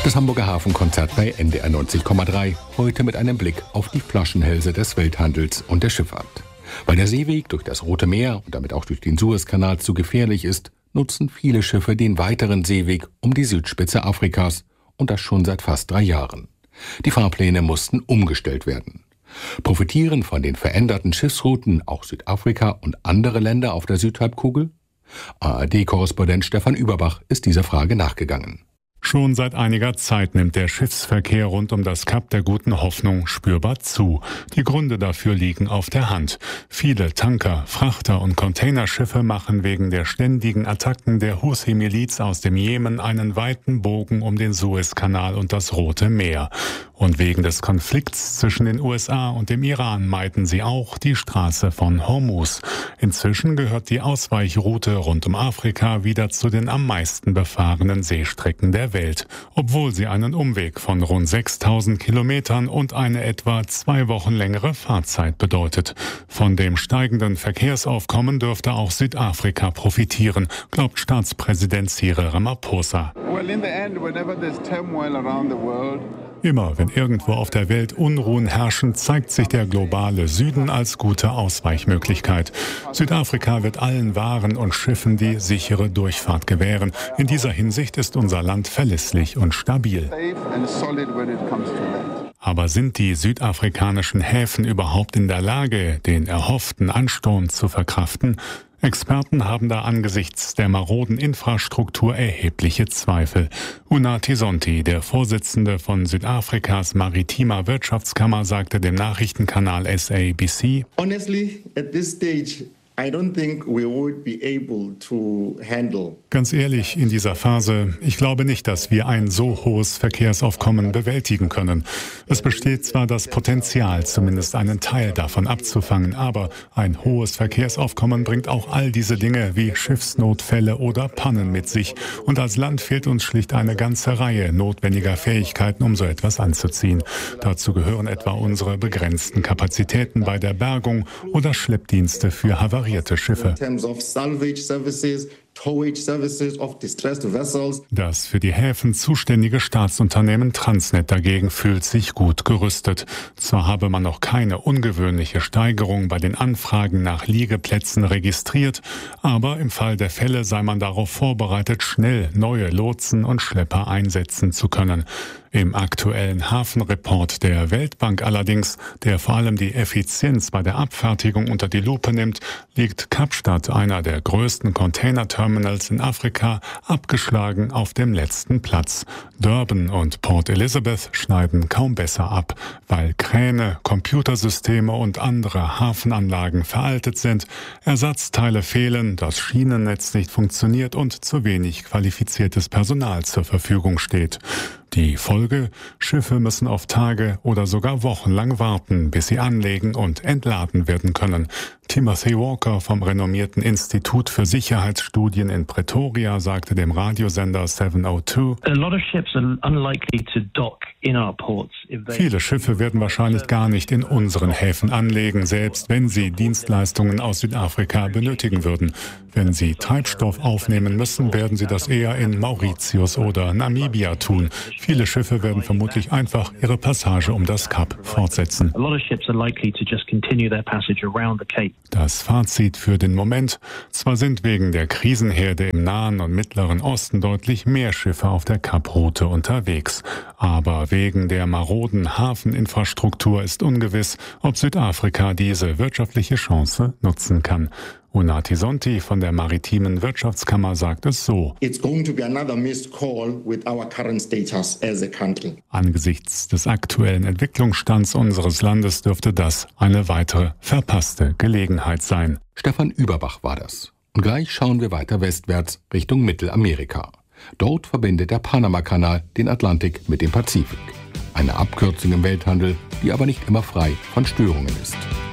Das Hamburger Hafenkonzert bei NDR 90,3. Heute mit einem Blick auf die Flaschenhälse des Welthandels und der Schifffahrt. Weil der Seeweg durch das Rote Meer und damit auch durch den Suezkanal zu gefährlich ist, nutzen viele Schiffe den weiteren Seeweg um die Südspitze Afrikas. Und das schon seit fast 3 Jahren. Die Fahrpläne mussten umgestellt werden. Profitieren von den veränderten Schiffsrouten auch Südafrika und andere Länder auf der Südhalbkugel? ARD-Korrespondent Stefan Überbach ist dieser Frage nachgegangen. Schon seit einiger Zeit nimmt der Schiffsverkehr rund um das Kap der Guten Hoffnung spürbar zu. Die Gründe dafür liegen auf der Hand. Viele Tanker, Frachter und Containerschiffe machen wegen der ständigen Attacken der Houthi-Miliz aus dem Jemen einen weiten Bogen um den Suezkanal und das Rote Meer. Und wegen des Konflikts zwischen den USA und dem Iran meiden sie auch die Straße von Hormuz. Inzwischen gehört die Ausweichroute rund um Afrika wieder zu den am meisten befahrenen Seestrecken der Welt, obwohl sie einen Umweg von rund 6.000 Kilometern und eine etwa 2 Wochen längere Fahrzeit bedeutet. Von dem steigenden Verkehrsaufkommen dürfte auch Südafrika profitieren, glaubt Staatspräsident Cyril Ramaphosa. Immer wenn irgendwo auf der Welt Unruhen herrschen, zeigt sich der globale Süden als gute Ausweichmöglichkeit. Südafrika wird allen Waren und Schiffen die sichere Durchfahrt gewähren. In dieser Hinsicht ist unser Land verlässlich und stabil. Aber sind die südafrikanischen Häfen überhaupt in der Lage, den erhofften Ansturm zu verkraften? Experten haben da angesichts der maroden Infrastruktur erhebliche Zweifel. Unathi Sonti, der Vorsitzende von Südafrikas maritimer Wirtschaftskammer, sagte dem Nachrichtenkanal SABC: Honestly, at this stage, I don't think we would be able to handle. Ganz ehrlich, in dieser Phase, ich glaube nicht, dass wir ein so hohes Verkehrsaufkommen bewältigen können. Es besteht zwar das Potenzial, zumindest einen Teil davon abzufangen, aber ein hohes Verkehrsaufkommen bringt auch all diese Dinge wie Schiffsnotfälle oder Pannen mit sich. Und als Land fehlt uns schlicht eine ganze Reihe notwendiger Fähigkeiten, um so etwas anzuziehen. Dazu gehören etwa unsere begrenzten Kapazitäten bei der Bergung oder Schleppdienste für havarierte Schiffe. Das für die Häfen zuständige Staatsunternehmen Transnet dagegen fühlt sich gut gerüstet. Zwar habe man noch keine ungewöhnliche Steigerung bei den Anfragen nach Liegeplätzen registriert, aber im Fall der Fälle sei man darauf vorbereitet, schnell neue Lotsen und Schlepper einsetzen zu können. Im aktuellen Hafenreport der Weltbank allerdings, der vor allem die Effizienz bei der Abfertigung unter die Lupe nimmt, liegt Kapstadt, einer der größten Containerterminals in Afrika, abgeschlagen auf dem letzten Platz. Durban und Port Elizabeth schneiden kaum besser ab, weil Kräne, Computersysteme und andere Hafenanlagen veraltet sind, Ersatzteile fehlen, das Schienennetz nicht funktioniert und zu wenig qualifiziertes Personal zur Verfügung steht. Die Folge: Schiffe müssen auf Tage oder sogar Wochen lang warten, bis sie anlegen und entladen werden können. Timothy Walker vom renommierten Institut für Sicherheitsstudien in Pretoria sagte dem Radiosender 702: Viele Schiffe werden wahrscheinlich gar nicht in unseren Häfen anlegen, selbst wenn sie Dienstleistungen aus Südafrika benötigen würden. Wenn sie Treibstoff aufnehmen müssen, werden sie das eher in Mauritius oder Namibia tun. Viele Schiffe werden vermutlich einfach ihre Passage um das Kap fortsetzen. Das Fazit für den Moment: Zwar sind wegen der Krisenherde im Nahen und Mittleren Osten deutlich mehr Schiffe auf der Kaproute unterwegs, aber wegen der maroden Hafeninfrastruktur ist ungewiss, ob Südafrika diese wirtschaftliche Chance nutzen kann. Unathi Sonti von der maritimen Wirtschaftskammer sagt es so: Angesichts des aktuellen Entwicklungsstands unseres Landes dürfte das eine weitere verpasste Gelegenheit sein. Stefan Überbach war das. Und gleich schauen wir weiter westwärts Richtung Mittelamerika. Dort verbindet der Panamakanal den Atlantik mit dem Pazifik. Eine Abkürzung im Welthandel, die aber nicht immer frei von Störungen ist.